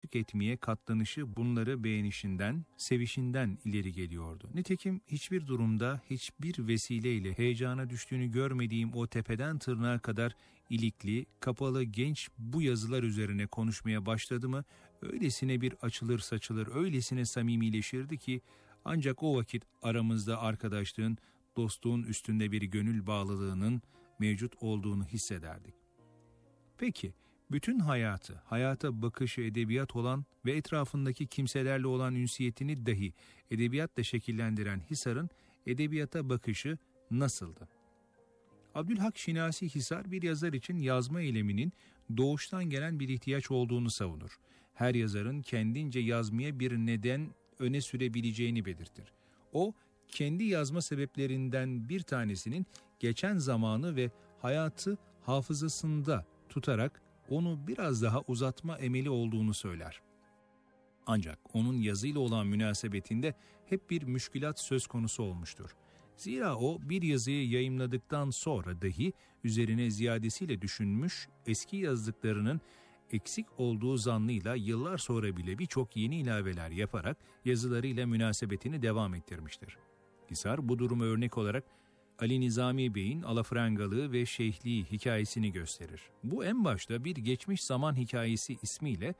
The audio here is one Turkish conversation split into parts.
tanıklık etmeye katlanışı bunları beğenişinden, sevişinden ileri geliyordu. Nitekim hiçbir durumda, hiçbir vesileyle heyecana düştüğünü görmediğim o tepeden tırnağa kadar ilikli, kapalı genç bu yazılar üzerine konuşmaya başladı mı, öylesine bir açılır saçılır, öylesine samimileşirdi ki, ancak o vakit aramızda arkadaşlığın, dostluğun üstünde bir gönül bağlılığının mevcut olduğunu hissederdik. Peki, bütün hayata bakışı edebiyat olan ve etrafındaki kimselerle olan ünsiyetini dahi edebiyatla şekillendiren Hisar'ın edebiyata bakışı nasıldı? Abdülhak Şinasi Hisar bir yazar için yazma eyleminin doğuştan gelen bir ihtiyaç olduğunu savunur. Her yazarın kendince yazmaya bir neden öne sürebileceğini belirtir. O, kendi yazma sebeplerinden bir tanesinin geçen zamanı ve hayatı hafızasında tutarak onu biraz daha uzatma emeli olduğunu söyler. Ancak onun yazıyla olan münasebetinde hep bir müşkülat söz konusu olmuştur. Zira o bir yazıyı yayımladıktan sonra dahi üzerine ziyadesiyle düşünmüş, eski yazdıklarının eksik olduğu zannıyla yıllar sonra bile birçok yeni ilaveler yaparak yazılarıyla münasebetini devam ettirmiştir. Hisar bu duruma örnek olarak Ali Nizami Bey'in alafrangalığı ve şeyhliği hikayesini gösterir. Bu en başta bir geçmiş zaman hikayesi ismiyle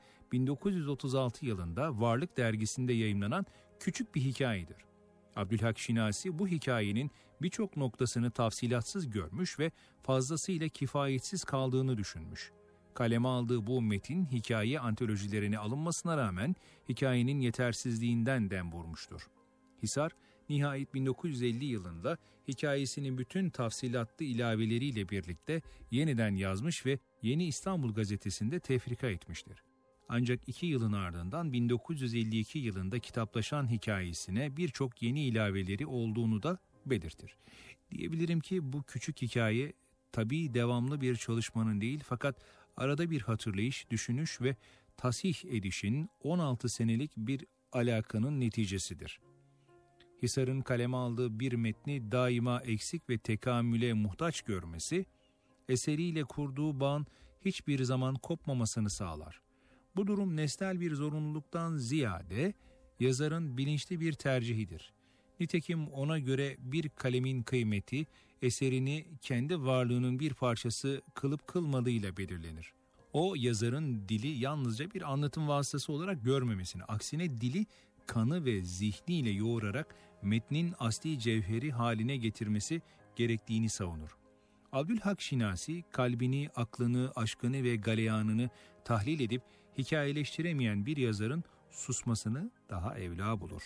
1936 yılında Varlık dergisinde yayımlanan küçük bir hikayedir. Abdülhak Şinasi bu hikayenin birçok noktasını tafsilatsız görmüş ve fazlasıyla kifayetsiz kaldığını düşünmüş. Kaleme aldığı bu metin hikaye antolojilerine alınmasına rağmen hikayenin yetersizliğinden dem vurmuştur. Hisar, nihayet 1950 yılında hikayesinin bütün tafsilatlı ilaveleriyle birlikte yeniden yazmış ve Yeni İstanbul Gazetesi'nde tefrika etmiştir. Ancak 2 yılın ardından 1952 yılında kitaplaşan hikayesine birçok yeni ilaveleri olduğunu da belirtir. Diyebilirim ki bu küçük hikaye tabii devamlı bir çalışmanın değil, fakat arada bir hatırlayış, düşünüş ve tasih edişin 16 senelik bir alakanın neticesidir. Hisar'ın kaleme aldığı bir metni daima eksik ve tekamüle muhtaç görmesi, eseriyle kurduğu bağın hiçbir zaman kopmamasını sağlar. Bu durum nesnel bir zorunluluktan ziyade yazarın bilinçli bir tercihidir. Nitekim ona göre bir kalemin kıymeti, eserini kendi varlığının bir parçası kılıp kılmadığıyla belirlenir. O, yazarın dili yalnızca bir anlatım vasıtası olarak görmemesini, aksine dili kanı ve zihniyle yoğurarak metnin asli cevheri haline getirmesi gerektiğini savunur. Abdülhak Şinasi, kalbini, aklını, aşkını ve galeyanını tahlil edip hikayeleştiremeyen bir yazarın susmasını daha evla bulur.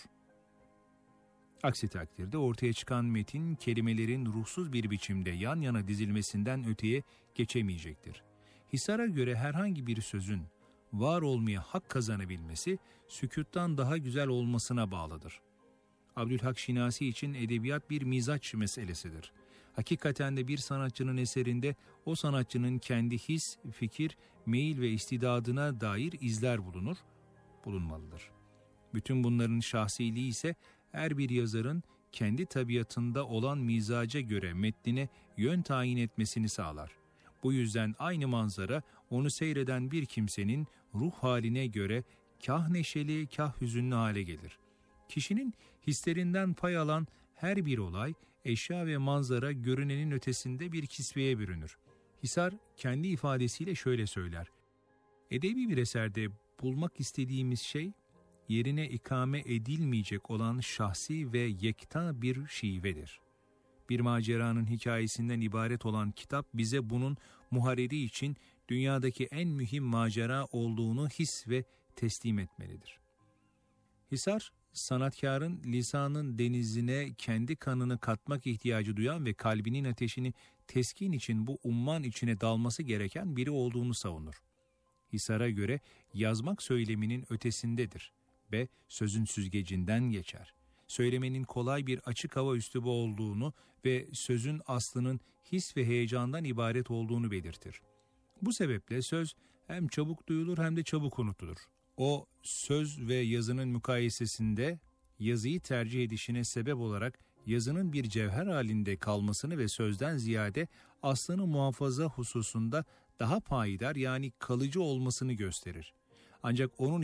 Aksi takdirde ortaya çıkan metin, kelimelerin ruhsuz bir biçimde yan yana dizilmesinden öteye geçemeyecektir. Hisar'a göre herhangi bir sözün var olmaya hak kazanabilmesi, sükûttan daha güzel olmasına bağlıdır. Abdülhak Şinasi için edebiyat bir mizaç meselesidir. Hakikaten de bir sanatçının eserinde o sanatçının kendi his, fikir, meyil ve istidadına dair izler bulunmalıdır. Bütün bunların şahsiliği ise her bir yazarın kendi tabiatında olan mizaca göre metnine yön tayin etmesini sağlar. Bu yüzden aynı manzara onu seyreden bir kimsenin ruh haline göre kah neşeli kah hüzünlü hale gelir. Kişinin hislerinden pay alan her bir olay, eşya ve manzara görünenin ötesinde bir kisveye bürünür. Hisar kendi ifadesiyle şöyle söyler: edebi bir eserde bulmak istediğimiz şey, yerine ikame edilmeyecek olan şahsi ve yekta bir şivedir. Bir maceranın hikayesinden ibaret olan kitap bize bunun muharriri için dünyadaki en mühim macera olduğunu his ve teslim etmelidir. Hisar, sanatkarın lisanın denizine kendi kanını katmak ihtiyacı duyan ve kalbinin ateşini teskin için bu umman içine dalması gereken biri olduğunu savunur. Hisar'a göre yazmak söyleminin ötesindedir ve sözün süzgecinden geçer. Söylemenin kolay bir açık hava üslubu olduğunu ve sözün aslının his ve heyecandan ibaret olduğunu belirtir. Bu sebeple söz hem çabuk duyulur hem de çabuk unutulur. O, söz ve yazının mukayesesinde yazıyı tercih edişine sebep olarak yazının bir cevher halinde kalmasını ve sözden ziyade aslını muhafaza hususunda daha payidar, yani kalıcı olmasını gösterir. Ancak onun